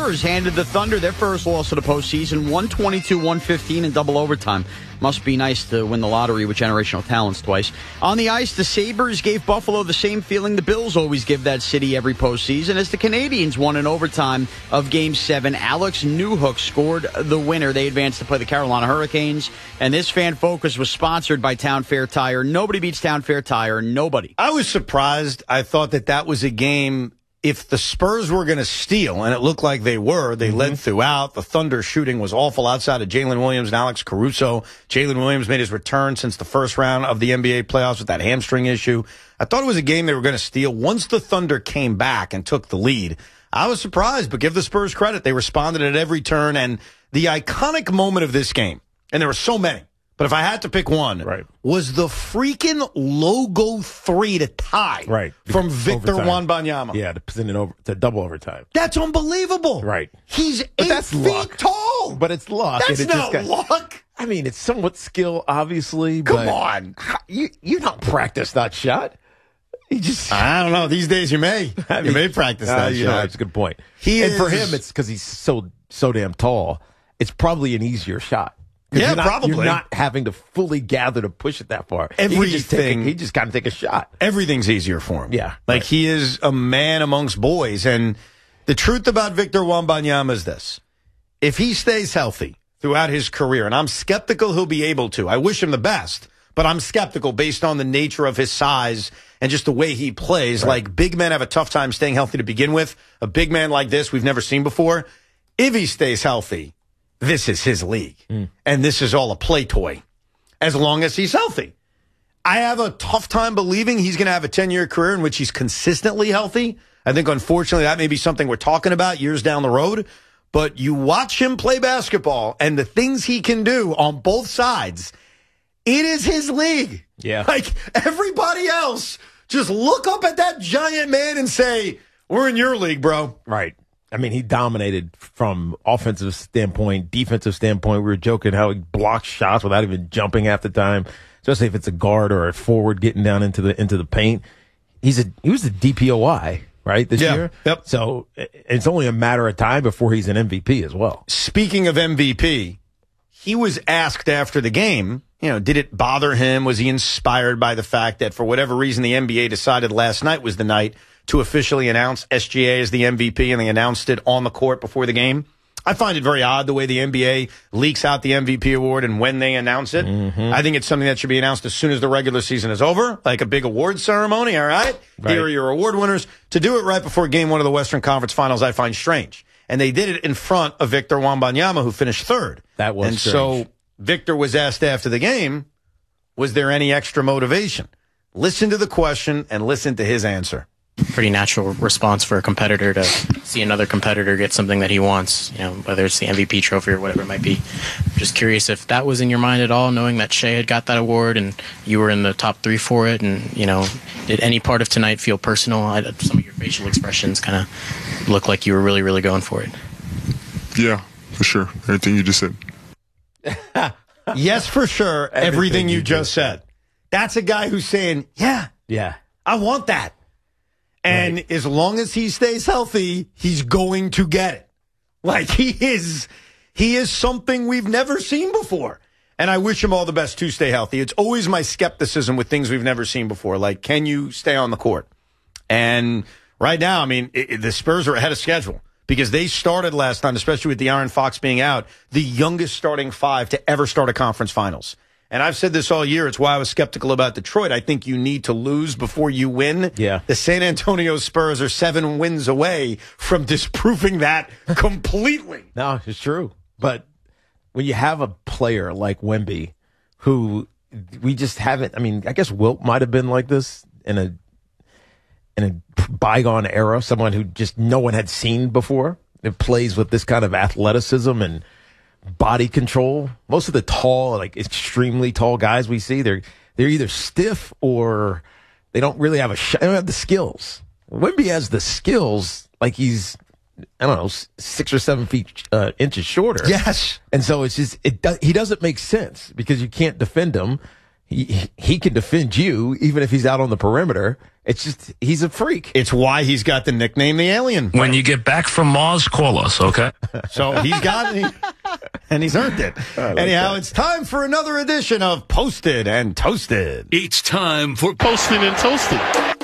Spurs handed the Thunder their first loss of the postseason, 122-115 in double overtime. Must be nice to win the lottery with generational talents twice. On the ice, the Sabres gave Buffalo the same feeling the Bills always give that city every postseason as the Canadians won in overtime of Game 7. Alex Newhook scored the winner. They advanced to play the Carolina Hurricanes. And this Fan Focus was sponsored by Town Fair Tire. Nobody beats Town Fair Tire. Nobody. I was surprised. I thought that was a game. If the Spurs were going to steal, and it looked like they were, they led throughout. The Thunder shooting was awful outside of Jalen Williams and Alex Caruso. Jalen Williams made his return since the first round of the NBA playoffs with that hamstring issue. I thought it was a game they were going to steal. Once the Thunder came back and took the lead, I was surprised, but give the Spurs credit. They responded at every turn, and the iconic moment of this game, and there were so many, but if I had to pick one, was the freaking logo 3 to tie from Victor Wembanyama. Yeah, to send it over to double overtime. That's unbelievable. Right. He's 8 feet tall. But it's luck. That's not luck. I mean, it's somewhat skill, obviously. Come on. You don't practice that shot. I don't know. These days you may. You may practice that shot. That's a good point. For him, it's because he's so damn tall. It's probably an easier shot. Yeah, probably. You're not having to fully gather to push it that far. Everything. He just kind of take a shot. Everything's easier for him. Yeah. He is a man amongst boys. And the truth about Victor Wembanyama is this. If he stays healthy throughout his career, and I'm skeptical he'll be able to, I wish him the best, but I'm skeptical based on the nature of his size and just the way he plays. Big men have a tough time staying healthy to begin with. A big man like this we've never seen before. If he stays healthy, this is his league, and this is all a play toy, as long as he's healthy. I have a tough time believing he's going to have a 10-year career in which he's consistently healthy. I think, unfortunately, that may be something we're talking about years down the road. But you watch him play basketball, and the things he can do on both sides, it is his league. Yeah. Everybody else, just look up at that giant man and say, we're in your league, bro. Right. I mean, he dominated from offensive standpoint, defensive standpoint. We were joking how he blocks shots without even jumping half the time, especially if it's a guard or a forward getting down into the paint. He was the DPOI, right, this year? Yep. So it's only a matter of time before he's an MVP as well. Speaking of MVP, he was asked after the game, did it bother him? Was he inspired by the fact that for whatever reason the NBA decided last night was the night to officially announce SGA as the MVP, and they announced it on the court before the game? I find it very odd the way the NBA leaks out the MVP award and when they announce it. I think it's something that should be announced as soon as the regular season is over, like a big award ceremony, all right? Here are your award winners. To do it right before Game 1 of the Western Conference Finals, I find strange. And they did it in front of Victor Wembanyama, who finished third. That was strange. So Victor was asked after the game, was there any extra motivation? Listen to the question and listen to his answer. Pretty natural response for a competitor to see another competitor get something that he wants, whether it's the MVP trophy or whatever it might be. Just curious if that was in your mind at all, knowing that Shea had got that award and you were in the top 3 for it. And, did any part of tonight feel personal? Some of your facial expressions kind of look like you were really, really going for it. Yeah, for sure. Everything you just said. Yes, for sure. Everything you just said. That's a guy who's saying, yeah, I want that. And as long as he stays healthy, he's going to get it. He is something we've never seen before. And I wish him all the best to stay healthy. It's always my skepticism with things we've never seen before. Can you stay on the court? And right now, the Spurs are ahead of schedule because they started last night, especially with De'Aaron Fox being out, the youngest starting 5 to ever start a conference finals. And I've said this all year. It's why I was skeptical about Detroit. I think you need to lose before you win. Yeah. The San Antonio Spurs are 7 wins away from disproving that completely. No, it's true. But when you have a player like Wemby, who we just haven't, I guess Wilt might have been like this in a bygone era, someone who just no one had seen before. It plays with this kind of athleticism and body control. Most of the tall, extremely tall guys we see, they're either stiff or they don't really have they don't have the skills. Wemby has the skills, he's, 6 or 7 inches shorter. Yes. And so it's just, he doesn't make sense because you can't defend him. he can defend you even if he's out on the perimeter. It's just he's a freak. It's why he's got the nickname the Alien. When you get back from Mars, call us, okay? So he's got it, and he's earned it. Anyhow, it's time for another edition of Posted and Toasted. It's time for Posted and Toasted.